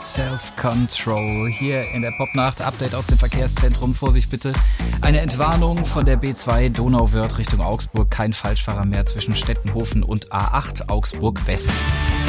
Self-Control hier in der Popnacht. Update aus dem Verkehrszentrum. Vorsicht bitte. Eine Entwarnung von der B2 Donauwörth Richtung Augsburg. Kein Falschfahrer mehr zwischen Stettenhofen und A8 Augsburg West.